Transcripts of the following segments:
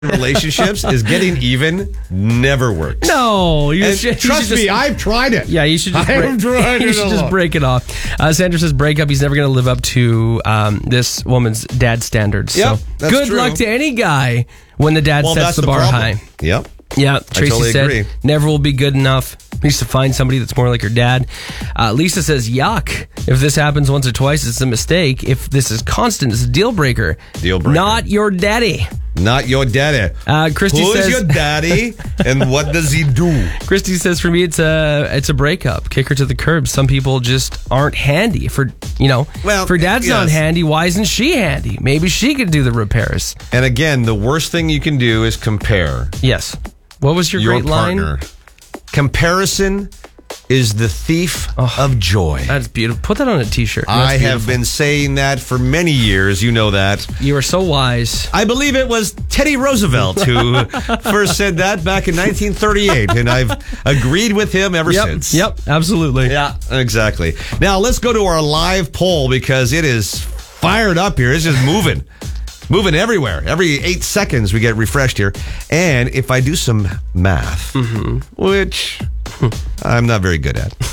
relationships is getting even never works. No, Trust me, I've tried it. Yeah, you should just break it off. Sandra says breakup. He's never going to live up to this woman's dad standards. Yep, so that's good true. luck to any guy when the dad sets the bar problem. high. Yep. Yeah, Tracy totally said agree. never will be good enough. Needs to find somebody that's more like your dad. Lisa says, yuck. If this happens once or twice, it's a mistake. If this is constant, it's a deal breaker. Deal breaker. Not your daddy. Not your daddy. Christy Who says, is your daddy and what does he do? Christy says, for me, it's a breakup. Kick her to the curb. Some people just aren't handy. For dad's not handy, why isn't she handy? Maybe she could do the repairs. And again, the worst thing you can do is compare. Yes. What was your great partner. line? Comparison is the thief of joy. That's beautiful. Put that on a t-shirt. I have been saying that for many years. You know that. You are so wise. I believe it was Teddy Roosevelt who first said that back in 1938, and I've agreed with him ever since. Yep, absolutely. Yeah, exactly. Now, let's go to our live poll because it is fired up here. It's just moving. Moving everywhere. Every 8 seconds we get refreshed here. And if I do some math, which I'm not very good at.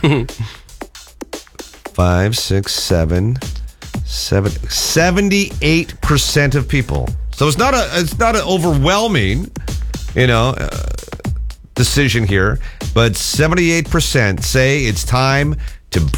5, 6, 7, 78% of people. So it's not an overwhelming, decision here, but 78% say it's time to